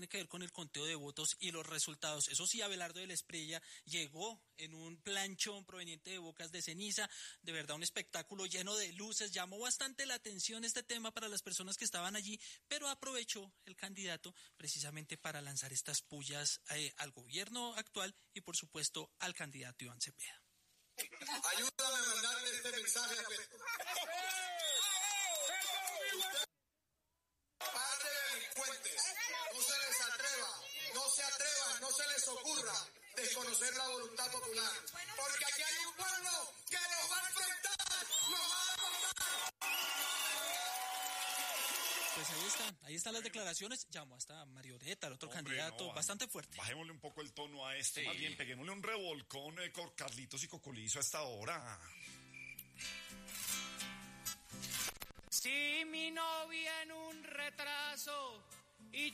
tiene que ver con el conteo de votos y los resultados. Eso sí, Abelardo de la Espriella llegó en un planchón proveniente de Bocas de Ceniza, de verdad un espectáculo lleno de luces, llamó bastante la atención este tema para las personas que estaban allí, pero aprovechó el candidato precisamente para lanzar estas pullas al gobierno actual y por supuesto al candidato Iván Cepeda. Ayúdame a mandarle este mensaje a Petro. Par de delincuentes, no se les atreva, no se les ocurra desconocer la voluntad popular, porque aquí hay un pueblo que nos va a enfrentar, nos va a derrotar. Pues ahí están las declaraciones. Llamó hasta Marioreta, el otro candidato, bastante fuerte. Bajémosle un poco el tono a esto, más bien peguémosle un revolcón con Carlitos y Cocolizo a esta hora. Si mi novia en un retraso